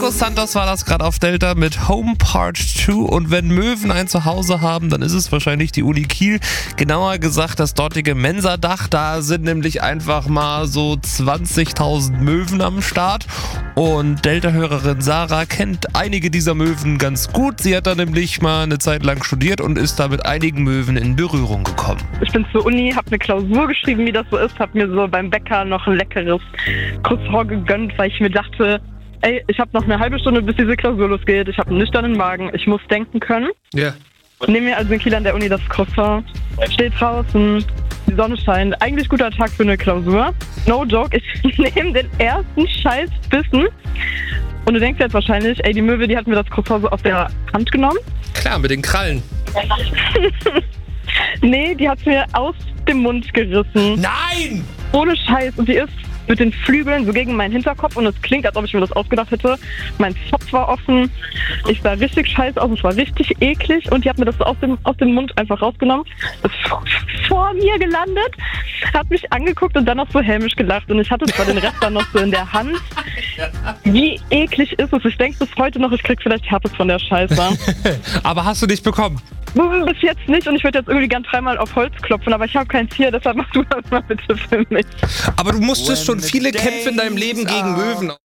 Marcos Santos war das gerade auf Delta mit Home Part 2. Und wenn Möwen ein Zuhause haben, dann ist es wahrscheinlich die Uni Kiel. Genauer gesagt das dortige Mensadach. Da sind nämlich einfach mal so 20.000 Möwen am Start. Und Delta-Hörerin Sarah kennt einige dieser Möwen ganz gut. Sie hat da nämlich mal eine Zeit lang studiert und ist da mit einigen Möwen in Berührung gekommen. Ich bin zur Uni, habe eine Klausur geschrieben, wie das so ist, habe mir so beim Bäcker noch ein leckeres Croissant gegönnt, weil ich mir dachte, ey, ich habe noch eine halbe Stunde, bis diese Klausur losgeht. Ich habe einen nüchternen Magen, ich muss denken können. Ja. Nehme mir also in Kiel an der Uni das Croissant, steht draußen, die Sonne scheint. Eigentlich guter Tag für eine Klausur. No joke, ich nehme den ersten Scheißbissen und du denkst jetzt wahrscheinlich, ey, die Möwe, die hat mir das Croissant so aus der Hand genommen. Klar, mit den Krallen. Nee, die hat mir aus dem Mund gerissen. Nein! Ohne Scheiß. Und die ist mit den Flügeln so gegen meinen Hinterkopf und es klingt, als ob ich mir das ausgedacht hätte. Mein Zopf war offen. Ich sah richtig scheiße aus. Es war richtig eklig und die hat mir das so aus dem Mund einfach rausgenommen. Ist vor mir gelandet, hat mich angeguckt und dann noch so hämisch gelacht. Und ich hatte zwar den Rest dann noch so in der Hand. Wie eklig ist es? Ich denke bis heute noch, ich krieg vielleicht Herpes von der Scheiße. Aber hast du nicht bekommen? Bis jetzt nicht und ich würde jetzt irgendwie gern dreimal auf Holz klopfen, aber ich habe keins hier, deshalb mach du das mal bitte für mich. Aber du musstest schon viele Kämpfe in deinem Leben gegen Möwen